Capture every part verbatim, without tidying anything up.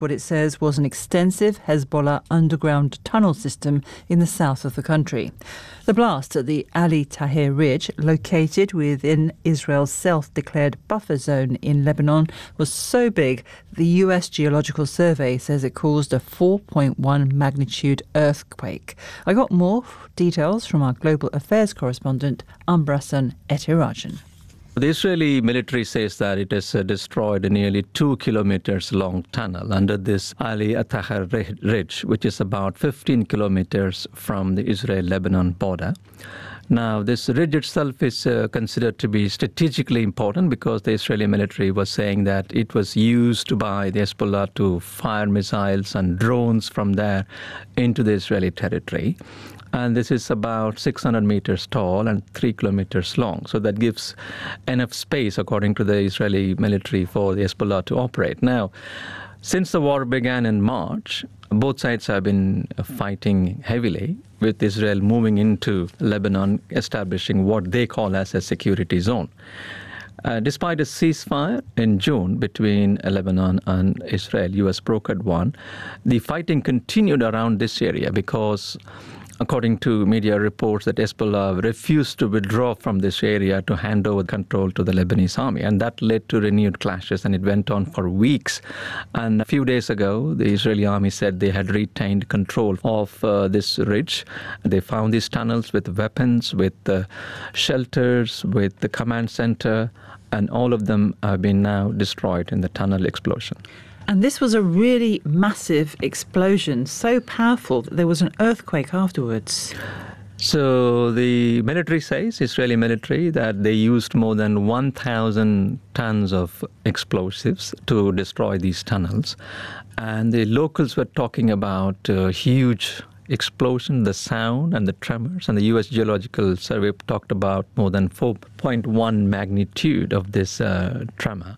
what it says was an extensive Hezbollah underground tunnel system in the south of the country. The blast at the Ali Tahrir Ridge, located within Israel's self-declared buffer zone in Lebanon, was so big the U S Geological Survey says it caused a four point one magnitude earthquake. I got more details from our global affairs correspondent, Ambrasan Etirajan. The Israeli military says that it has uh, destroyed a nearly two kilometers long tunnel under this Ali Tahrir Ridge, which is about fifteen kilometers from the Israel-Lebanon border. Now, this ridge itself is uh, considered to be strategically important because the Israeli military was saying that it was used by the Hezbollah to fire missiles and drones from there into the Israeli territory. And this is about six hundred meters tall and three kilometers long. So that gives enough space, according to the Israeli military, for the Hezbollah to operate. Now, since the war began in March, both sides have been fighting heavily, with Israel moving into Lebanon, establishing what they call as a security zone. Uh, despite a ceasefire in June between Lebanon and Israel, U S brokered one, the fighting continued around this area because, according to media reports, that Hezbollah refused to withdraw from this area to hand over control to the Lebanese army. And that led to renewed clashes, and it went on for weeks. And a few days ago, the Israeli army said they had retained control of uh, this ridge. They found these tunnels with weapons, with uh, shelters, with the command center, and all of them have been now destroyed in the tunnel explosion. And this was a really massive explosion, so powerful that there was an earthquake afterwards. So the military says, Israeli military, that they used more than one thousand tons of explosives to destroy these tunnels. And the locals were talking about a huge explosion, the sound and the tremors. And the U S Geological Survey talked about more than four point one magnitude of this uh, tremor.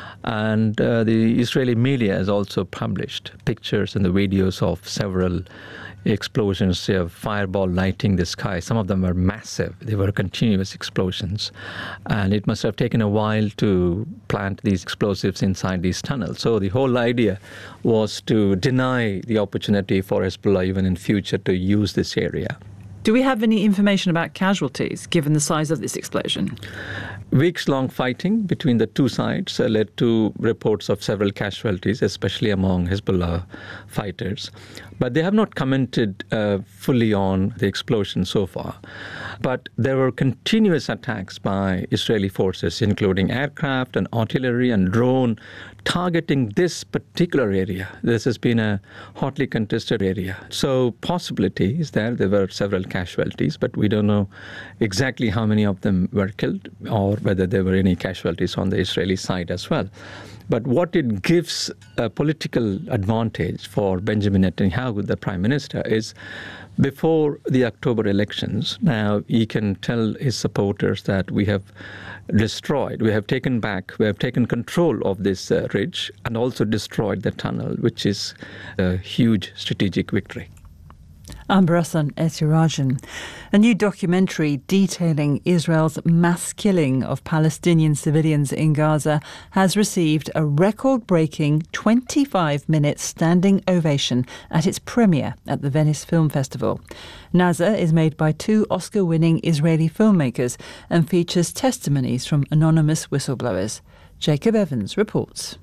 And uh, the Israeli media has also published pictures and the videos of several explosions, uh, fireball lighting the sky. Some of them were massive. They were continuous explosions. And it must have taken a while to plant these explosives inside these tunnels. So the whole idea was to deny the opportunity for Hezbollah even in future to use this area. Do we have any information about casualties, given the size of this explosion? Weeks-long fighting between the two sides uh, led to reports of several casualties, especially among Hezbollah fighters. But they have not commented uh, fully on the explosion so far. But there were continuous attacks by Israeli forces, including aircraft and artillery and drone, targeting this particular area. This has been a hotly contested area. So possibility is there. There were several casualties, but we don't know exactly how many of them were killed or whether there were any casualties on the Israeli side as well. But what it gives a political advantage for Benjamin Netanyahu, the prime minister, is before the October elections, now he can tell his supporters that we have destroyed, we have taken back, we have taken control of this uh, ridge and also destroyed the tunnel, which is a huge strategic victory. Ambrasan Etirajan. A new documentary detailing Israel's mass killing of Palestinian civilians in Gaza has received a record-breaking twenty-five minute standing ovation at its premiere at the Venice Film Festival. Naza is made by two Oscar-winning Israeli filmmakers and features testimonies from anonymous whistleblowers. Jacob Evans reports.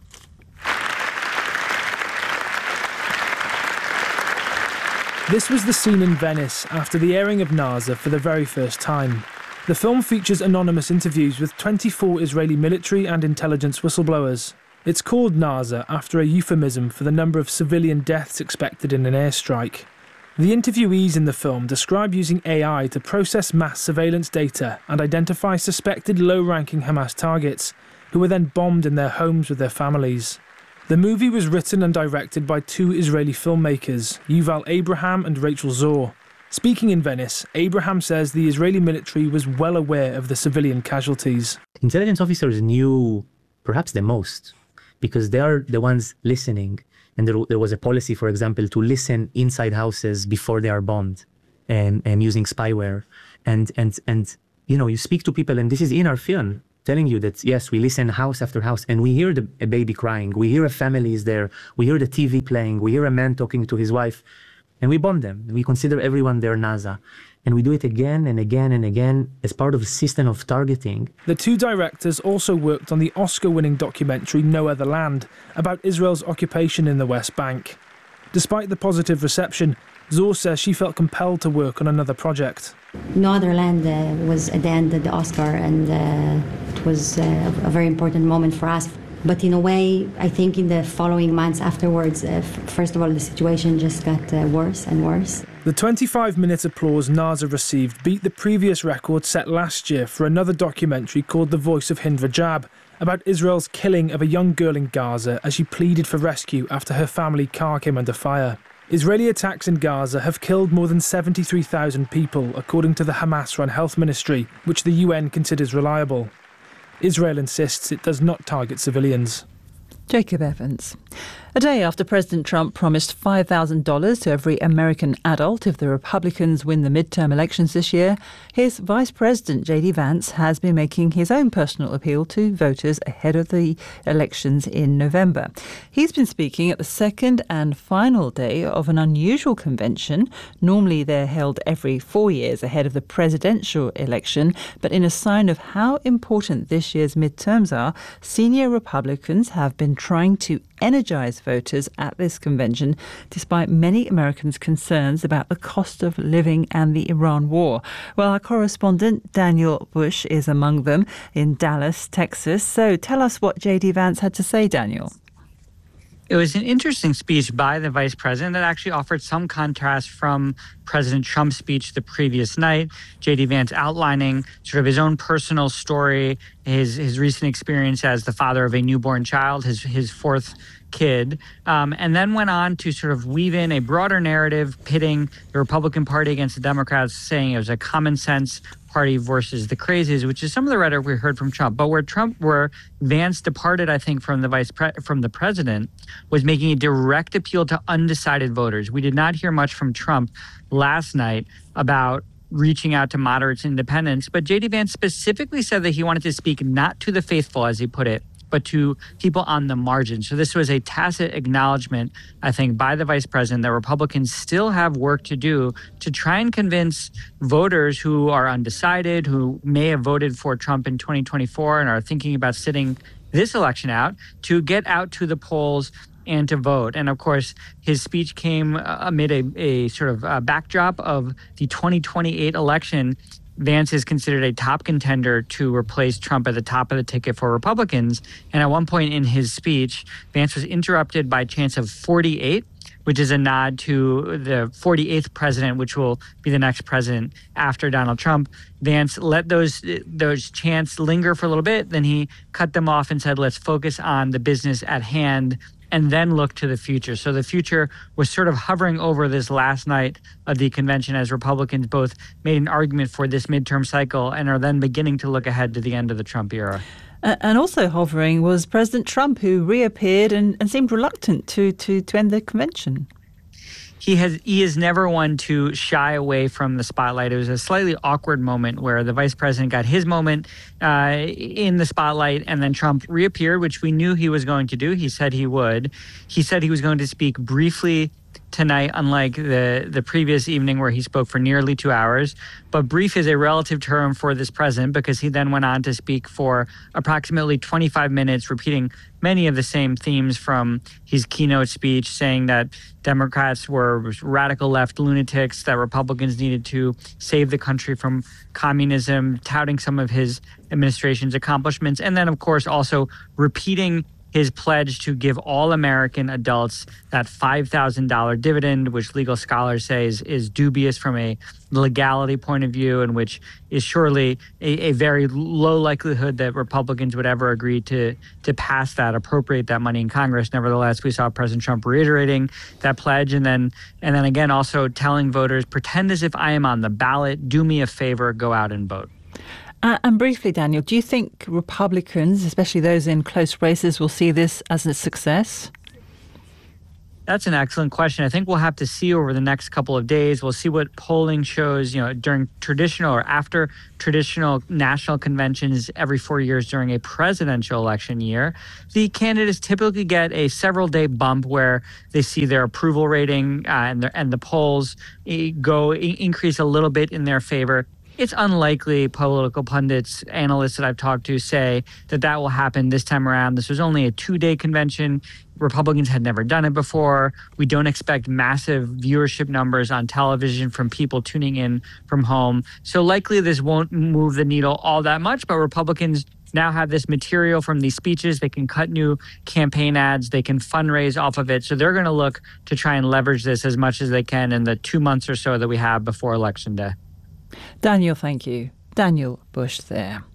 This was the scene in Venice after the airing of Naza for the very first time. The film features anonymous interviews with twenty-four Israeli military and intelligence whistleblowers. It's called Naza after a euphemism for the number of civilian deaths expected in an airstrike. The interviewees in the film describe using A I to process mass surveillance data and identify suspected low-ranking Hamas targets, who were then bombed in their homes with their families. The movie was written and directed by two Israeli filmmakers, Yuval Abraham and Rachel Zor. Speaking in Venice, Abraham says the Israeli military was well aware of the civilian casualties. Intelligence officers knew perhaps the most, because they are the ones listening. And there, there was a policy, for example, to listen inside houses before they are bombed and, and using spyware. And, and, and, you know, you speak to people, and this is in our film. telling you that, yes, we listen house after house and we hear the, a baby crying. We hear a family is there. We hear the T V playing. We hear a man talking to his wife and we bomb them. We consider everyone their Naza. And we do it again and again and again as part of a system of targeting. The two directors also worked on the Oscar-winning documentary No Other Land about Israel's occupation in the West Bank. Despite the positive reception, Zohr says she felt compelled to work on another project. No Other Land uh, was at the end of the Oscar, and uh, it was uh, a very important moment for us. But in a way, I think in the following months afterwards, uh, f- first of all, the situation just got uh, worse and worse. The twenty-five minute applause Naza received beat the previous record set last year for another documentary called The Voice of Hind Rajab, about Israel's killing of a young girl in Gaza as she pleaded for rescue after her family car came under fire. Israeli attacks in Gaza have killed more than seventy-three thousand people, according to the Hamas-run health ministry, which the U N considers reliable. Israel insists it does not target civilians. Jacob Evans. A day after President Trump promised five thousand dollars to every American adult if the Republicans win the midterm elections this year, his Vice President, J D Vance, has been making his own personal appeal to voters ahead of the elections in November. He's been speaking at the second and final day of an unusual convention. Normally they're held every four years ahead of the presidential election, but in a sign of how important this year's midterms are, senior Republicans have been trying to energize voters at this convention, despite many Americans' concerns about the cost of living and the Iran war. Well, our correspondent Daniel Bush is among them in Dallas, Texas. So tell us what J D Vance had to say, Daniel. It was an interesting speech by the vice president that actually offered some contrast from President Trump's speech the previous night. J D Vance outlining sort of his own personal story, his his recent experience as the father of a newborn child, his his fourth kid, um, and then went on to sort of weave in a broader narrative pitting the Republican Party against the Democrats, saying it was a common sense party versus the crazies, which is some of the rhetoric we heard from Trump. But where Trump, where Vance departed, I think, from the vice pre- from the president, was making a direct appeal to undecided voters. We did not hear much from Trump last night about reaching out to moderates and independents, but J D Vance specifically said that he wanted to speak not to the faithful, as he put it, but to people on the margin. So this was a tacit acknowledgement, I think, by the vice president that Republicans still have work to do to try and convince voters who are undecided, who may have voted for Trump in twenty twenty-four and are thinking about sitting this election out, to get out to the polls and to vote. And of course, his speech came amid a, a sort of a backdrop of the twenty twenty-eight election. Vance is considered a top contender to replace Trump at the top of the ticket for Republicans. And at one point in his speech, Vance was interrupted by a chance of forty-eight, which is a nod to the forty-eighth president, which will be the next president after Donald Trump. Vance let those those chants linger for a little bit. Then he cut them off and said, let's focus on the business at hand and then look to the future. So the future was sort of hovering over this last night of the convention as Republicans both made an argument for this midterm cycle and are then beginning to look ahead to the end of the Trump era. Uh, and also hovering was President Trump, who reappeared and, and seemed reluctant to, to, to end the convention. He has he is never one to shy away from the spotlight. It was a slightly awkward moment where the vice president got his moment uh, in the spotlight, and then Trump reappeared, which we knew he was going to do. He said he would. He said he was going to speak briefly tonight, unlike the, the previous evening where he spoke for nearly two hours. But brief is a relative term for this president because he then went on to speak for approximately twenty-five minutes, repeating many of the same themes from his keynote speech, saying that Democrats were radical left lunatics, that Republicans needed to save the country from communism, touting some of his administration's accomplishments, and then, of course, also repeating his pledge to give all American adults that five thousand dollars dividend, which legal scholars say is, is dubious from a legality point of view, and which is surely a, a very low likelihood that Republicans would ever agree to, to pass that, appropriate that money in Congress. Nevertheless, we saw President Trump reiterating that pledge, and then and then again also telling voters, pretend as if I am on the ballot, do me a favor, go out and vote. Uh, and briefly, Daniel, do you think Republicans, especially those in close races, will see this as a success? That's an excellent question. I think we'll have to see over the next couple of days. We'll see what polling shows, you know, during traditional or after traditional national conventions every four years during a presidential election year. The candidates typically get a several day bump where they see their approval rating uh, and, the, and the polls go increase a little bit in their favor. It's unlikely, political pundits, analysts that I've talked to say that that will happen this time around. This was only a two-day convention. Republicans had never done it before. We don't expect massive viewership numbers on television from people tuning in from home. So likely this won't move the needle all that much, but Republicans now have this material from these speeches. They can cut new campaign ads. They can fundraise off of it. So they're going to look to try and leverage this as much as they can in the two months or so that we have before Election Day. Daniel, thank you. Daniel Bush there.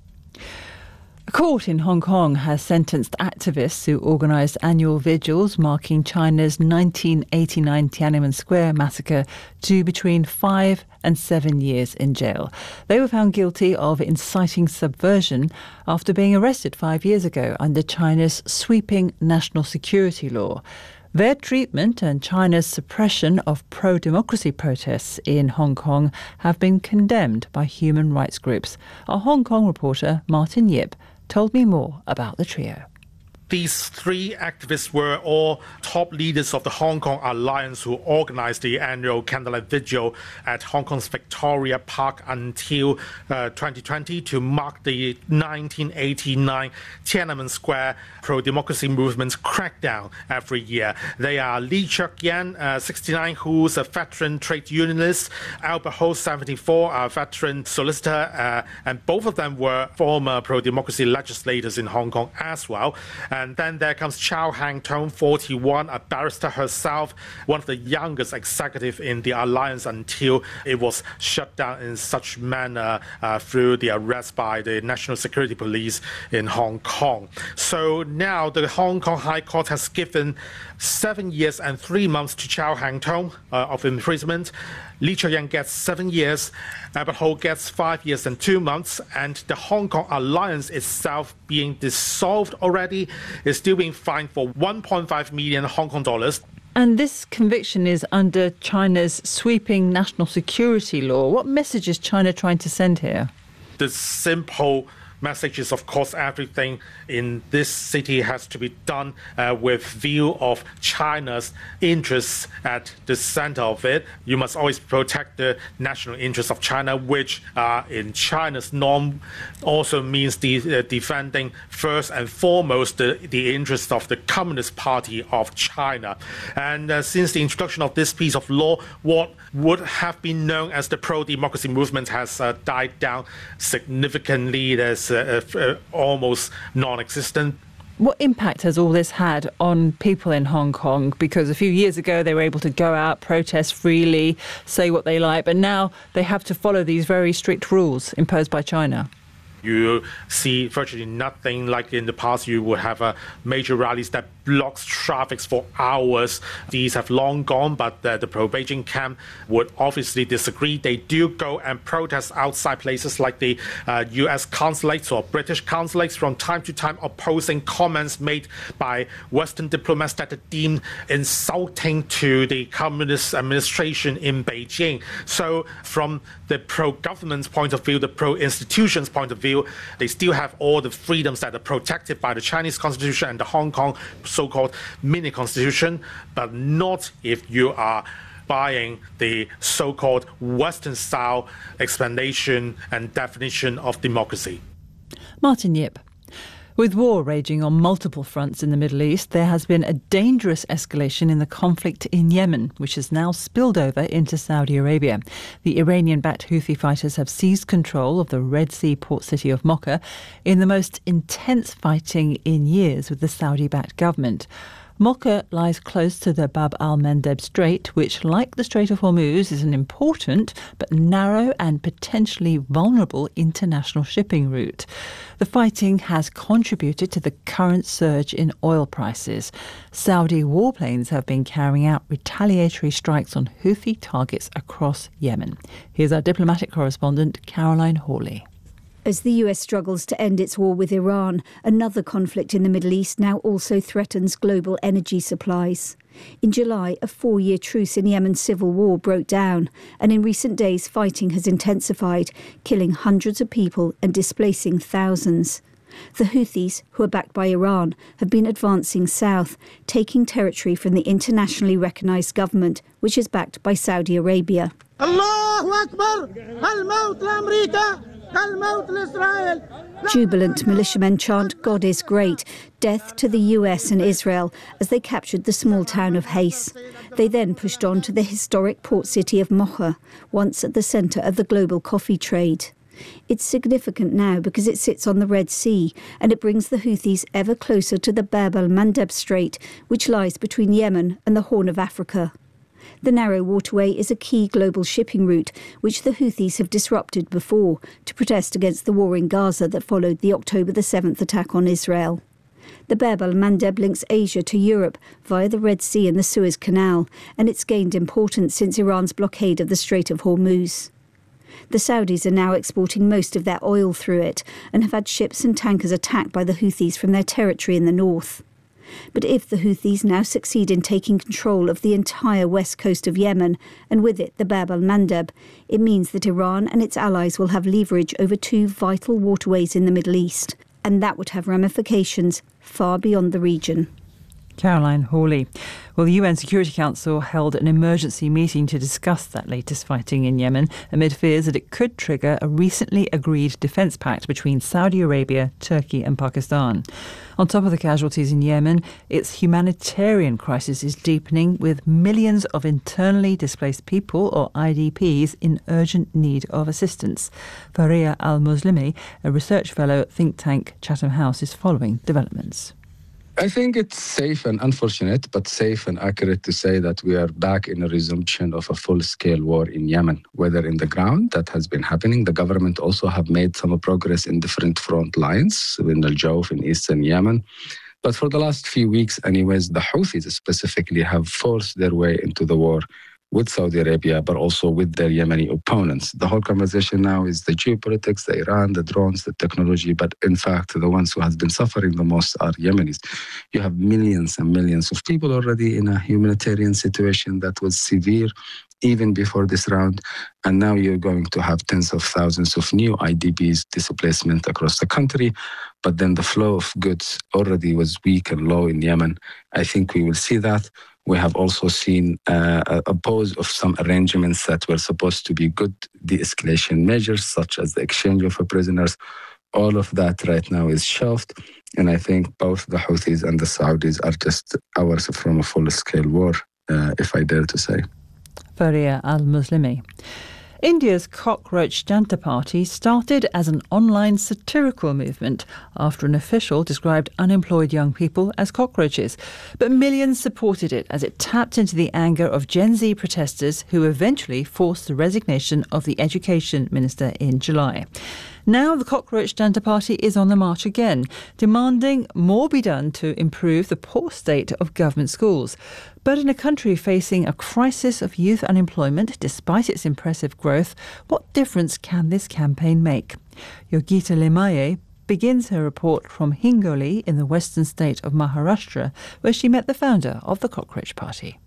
A court in Hong Kong has sentenced activists who organised annual vigils marking China's nineteen eighty-nine Tiananmen Square massacre to between five and seven years in jail. They were found guilty of inciting subversion after being arrested five years ago under China's sweeping national security law. Their treatment and China's suppression of pro-democracy protests in Hong Kong have been condemned by human rights groups. Our Hong Kong reporter, Martin Yip, told me more about the trio. These three activists were all top leaders of the Hong Kong Alliance who organized the annual candlelight vigil at Hong Kong's Victoria Park until uh, twenty twenty to mark the nineteen eighty-nine Tiananmen Square pro-democracy movement's crackdown every year. They are Lee Chuk-yan, uh, sixty-nine, who's a veteran trade unionist, Albert Ho, seventy-four, a veteran solicitor, uh, and both of them were former pro-democracy legislators in Hong Kong as well. And then there comes Chow Hang-tung, forty-one, a barrister herself, one of the youngest executives in the alliance until it was shut down in such manner uh, through the arrest by the National Security Police in Hong Kong. So now the Hong Kong High Court has given seven years and three months to Chow Hang-tung uh, of imprisonment. Lee Chuk-yan gets seven years, Albert Ho gets five years and two months, and the Hong Kong Alliance itself being dissolved already is still being fined for one point five million Hong Kong dollars. And this conviction is under China's sweeping national security law. What message is China trying to send here? The simple message is, of course, everything in this city has to be done uh, with view of China's interests at the center of it. You must always protect the national interests of China, which uh, in China's norm also means the, uh, defending first and foremost the, the interests of the Communist Party of China. And uh, since the introduction of this piece of law, what would have been known as the pro-democracy movement has uh, died down significantly. There's uh, uh, almost non-existent. What impact has all this had on people in Hong Kong? Because a few years ago they were able to go out, protest freely, say what they like, but now they have to follow these very strict rules imposed by China. You see virtually nothing like in the past. You would have uh, major rallies that blocks traffic for hours. These have long gone, but uh, the pro-Beijing camp would obviously disagree. They do go and protest outside places like the uh, U S consulates or British consulates from time to time, opposing comments made by Western diplomats that are deemed insulting to the communist administration in Beijing. So from the pro-government's point of view, the pro-institutions point of view, they still have all the freedoms that are protected by the Chinese Constitution and the Hong Kong so-called mini constitution, but not if you are buying the so-called Western-style explanation and definition of democracy. Martin Yip. With war raging on multiple fronts in the Middle East, there has been a dangerous escalation in the conflict in Yemen, which has now spilled over into Saudi Arabia. The Iranian-backed Houthi fighters have seized control of the Red Sea port city of Mocha in the most intense fighting in years with the Saudi-backed government. Mocha lies close to the Bab al-Mandeb Strait, which, like the Strait of Hormuz, is an important but narrow and potentially vulnerable international shipping route. The fighting has contributed to the current surge in oil prices. Saudi warplanes have been carrying out retaliatory strikes on Houthi targets across Yemen. Here's our diplomatic correspondent, Caroline Hawley. As the U S struggles to end its war with Iran, another conflict in the Middle East now also threatens global energy supplies. In July, a four-year truce in Yemen's civil war broke down, and in recent days fighting has intensified, killing hundreds of people and displacing thousands. The Houthis, who are backed by Iran, have been advancing south, taking territory from the internationally recognised government, which is backed by Saudi Arabia. Allahu Akbar! Al-Maut l'Amrika! Al-Maut l'Israel! Jubilant militiamen chant, "God is great," death to the U S and Israel as they captured the small town of Hais. They then pushed on to the historic port city of Mocha, once at the centre of the global coffee trade. It's significant now because it sits on the Red Sea and it brings the Houthis ever closer to the Bab el-Mandeb Strait, which lies between Yemen and the Horn of Africa. The narrow waterway is a key global shipping route, which the Houthis have disrupted before to protest against the war in Gaza that followed the October the seventh attack on Israel. The Bab el-Mandeb links Asia to Europe via the Red Sea and the Suez Canal, and it's gained importance since Iran's blockade of the Strait of Hormuz. The Saudis are now exporting most of their oil through it and have had ships and tankers attacked by the Houthis from their territory in the north. But if the Houthis now succeed in taking control of the entire west coast of Yemen, and with it the Bab el-Mandeb, it means that Iran and its allies will have leverage over two vital waterways in the Middle East, and that would have ramifications far beyond the region. Caroline Hawley. Well, the U N Security Council held an emergency meeting to discuss that latest fighting in Yemen amid fears that it could trigger a recently agreed defence pact between Saudi Arabia, Turkey and Pakistan. On top of the casualties in Yemen, its humanitarian crisis is deepening, with millions of internally displaced people, or I D Ps, in urgent need of assistance. Faria al-Muslimi, a research fellow at think tank Chatham House, is following developments. I think it's safe and unfortunate, but safe and accurate to say that we are back in a resumption of a full-scale war in Yemen, whether in the ground, that has been happening. The government also have made some progress in different front lines, in Al-Jawf, in eastern Yemen. But for the last few weeks, anyways, the Houthis specifically have forced their way into the war with Saudi Arabia, but also with their Yemeni opponents. The whole conversation now is the geopolitics, the Iran, the drones, the technology, but in fact, the ones who have been suffering the most are Yemenis. You have millions and millions of people already in a humanitarian situation that was severe even before this round, and now you're going to have tens of thousands of new I D Ps displacement across the country, but then the flow of goods already was weak and low in Yemen. I think we will see that. We have also seen uh, a pause of some arrangements that were supposed to be good de-escalation measures, such as the exchange of prisoners. All of that right now is shelved. And I think both the Houthis and the Saudis are just hours from a full-scale war, uh, if I dare to say. Faria al-Muslimi. India's Cockroach Janta Party started as an online satirical movement after an official described unemployed young people as cockroaches. But millions supported it as it tapped into the anger of Gen Z protesters who eventually forced the resignation of the education minister in July. Now the Cockroach Janta Party is on the march again, demanding more be done to improve the poor state of government schools. But in a country facing a crisis of youth unemployment, despite its impressive growth, what difference can this campaign make? Yogita Limaye begins her report from Hingoli in the western state of Maharashtra, where she met the founder of the Cockroach Party.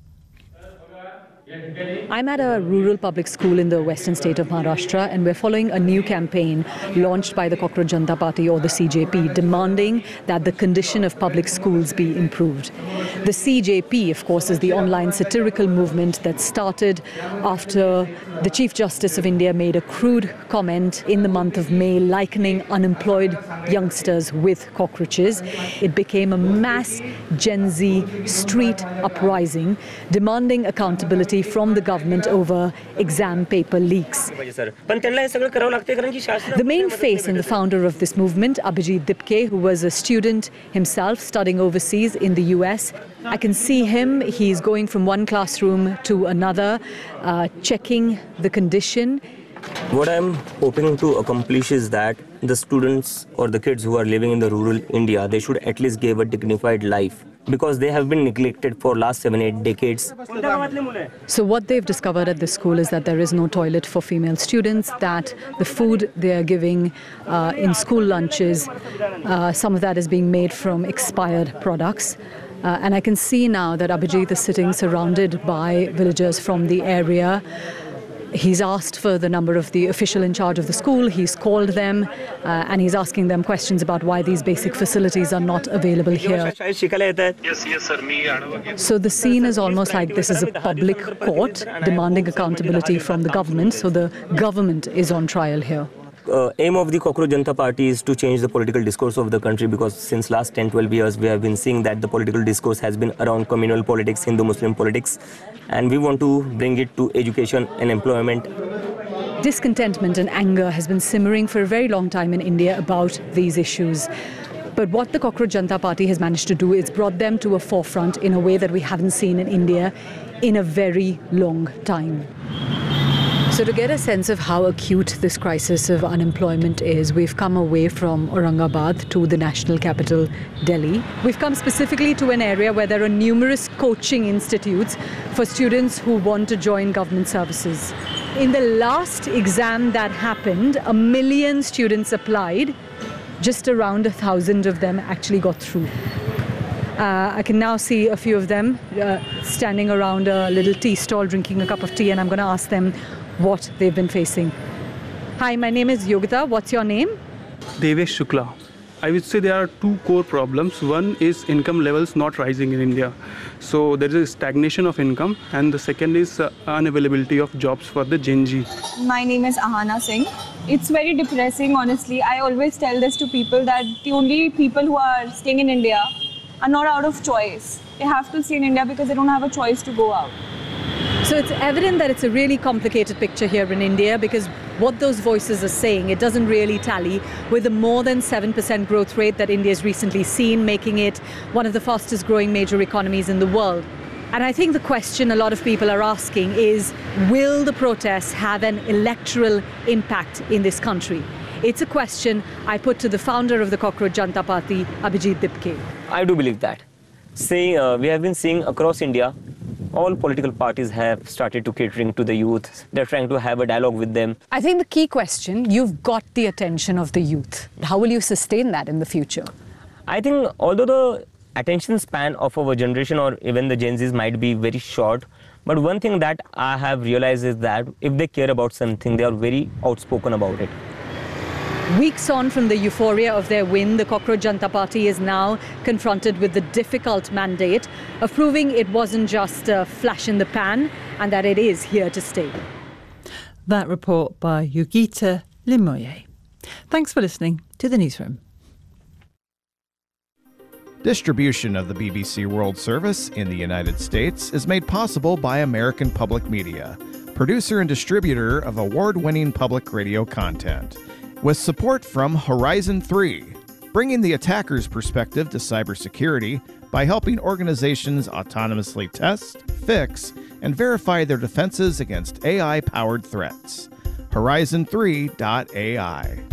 I'm at a rural public school in the western state of Maharashtra, and we're following a new campaign launched by the Cockroach Janta Party, or the C J P, demanding that the condition of public schools be improved. The C J P, of course, is the online satirical movement that started after the Chief Justice of India made a crude comment in the month of May likening unemployed youngsters with cockroaches. It became a mass Gen Z street uprising demanding accountability from the government over exam paper leaks. The main face and the founder of this movement, Abhijit Dipke, who was a student himself studying overseas in the U S, I can see him. He's going from one classroom to another, uh, checking the condition. What I'm hoping to accomplish is that the students or the kids who are living in the rural India, they should at least give a dignified life because they have been neglected for last seven, eight decades. So what they've discovered at this school is that there is no toilet for female students, that the food they are giving uh, in school lunches, uh, some of that is being made from expired products. Uh, and I can see now that Abhijit is sitting surrounded by villagers from the area. He's asked for the number of the official in charge of the school, he's called them, uh, and he's asking them questions about why these basic facilities are not available here. So the scene is almost like this is a public court demanding accountability from the government, so the government is on trial here. Uh, aim of the Cockroach Janata Party is to change the political discourse of the country, because since last ten, twelve years we have been seeing that the political discourse has been around communal politics, Hindu-Muslim politics, and we want to bring it to education and employment. Discontentment and anger has been simmering for a very long time in India about these issues. But what the Cockroach Janata Party has managed to do is brought them to a forefront in a way that we haven't seen in India in a very long time. So to get a sense of how acute this crisis of unemployment is, we've come away from Aurangabad to the national capital, Delhi. We've come specifically to an area where there are numerous coaching institutes for students who want to join government services. In the last exam that happened, a million students applied. Just around a thousand of them actually got through. Uh, I can now see a few of them uh, standing around a little tea stall drinking a cup of tea, and I'm going to ask them what they've been facing. Hi, my name is Yogita. What's your name? Devesh Shukla. I would say there are two core problems. One is income levels not rising in India. So there is a stagnation of income, and the second is uh, unavailability of jobs for the Gen Z. My name is Ahana Singh. It's very depressing, honestly. I always tell this to people that the only people who are staying in India are not out of choice. They have to stay in India because they don't have a choice to go out. So it's evident that it's a really complicated picture here in India, because what those voices are saying, it doesn't really tally with the more than seven percent growth rate that India has recently seen, making it one of the fastest growing major economies in the world. And I think the question a lot of people are asking is, will the protests have an electoral impact in this country? It's a question I put to the founder of the Cockroach Janata Party, Abhijit Dipke. I do believe that. See, uh, we have been seeing across India, all political parties have started to catering to the youth. They're trying to have a dialogue with them. I think the key question, you've got the attention of the youth. How will you sustain that in the future? I think although the attention span of our generation or even the Gen Zs might be very short, but one thing that I have realized is that if they care about something, they are very outspoken about it. Weeks on from the euphoria of their win, the Cockroach Janata Party is now confronted with the difficult mandate of proving it wasn't just a flash in the pan and that it is here to stay. That report by Yogita Limoye. Thanks for listening to the Newsroom. Distribution of the B B C World Service in the United States is made possible by American Public Media, producer and distributor of award-winning public radio content. With support from Horizon three, bringing the attacker's perspective to cybersecurity by helping organizations autonomously test, fix, and verify their defenses against A I-powered threats. Horizon three dot A I.